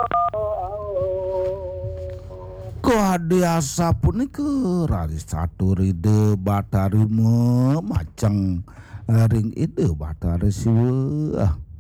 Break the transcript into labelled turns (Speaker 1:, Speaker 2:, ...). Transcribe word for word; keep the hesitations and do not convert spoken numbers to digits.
Speaker 1: Kadiasa punike raris saturide batari me macang ring ide batari siweuh.